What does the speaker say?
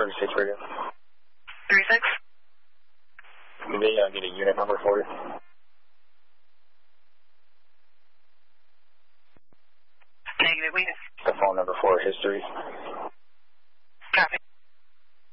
36 radio. 36? Can they get a unit number for you? Negative, we The phone number for history. copy.